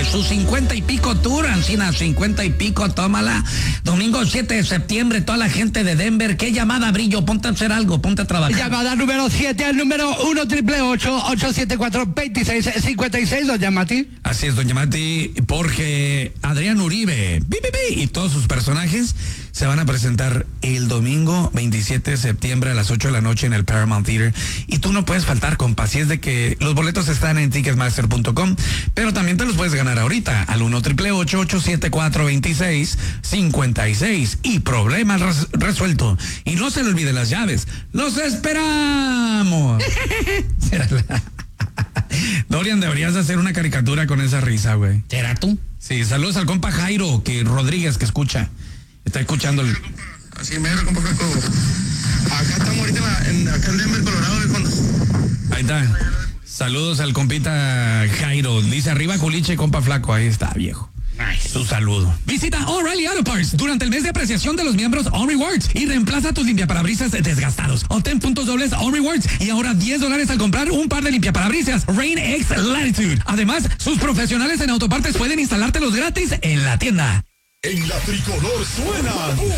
sus 50 y pico tour, Ancina, 50 y pico, tómala. Domingo 7 de septiembre, toda la gente de Denver. ¿Qué llamada, Brillo? Ponte a hacer algo, ponte a trabajar. Llamada número 7 al número 1-888-874-2656. Doña Mati. Así es, doña Mati, porque Adrián Uribe y todos sus personajes se van a presentar el domingo 27 de septiembre a las 8 de la noche en el Paramount Theater. Y tú no puedes faltar, compa. Así es de que los boletos están en ticketmaster.com, pero también te los puedes ganar ahorita al 1-888-874-2656. Y problema resuelto. Y no se le olvide las llaves. ¡Los esperamos! Dorian, deberías hacer una caricatura con esa risa, güey. ¿Será tú? Sí, saludos al compa Jairo Rodríguez, que escucha. Está escuchando el... Así mero, compa Flaco. Acá estamos ahorita acá en Denver, Colorado, viejo. Ahí está. Saludos al compita Jairo. Dice arriba Culiche, compa Flaco. Ahí está, viejo. Nice. Su saludo. Visita O'Reilly Auto Parts durante el mes de apreciación de los miembros On Rewards y reemplaza tus limpiaparabrisas desgastados. Obtén puntos dobles On Rewards y ahora $10 al comprar un par de limpiaparabrisas Rain X Latitude. Además, sus profesionales en autopartes pueden instalártelos gratis en la tienda. En la tricolor suena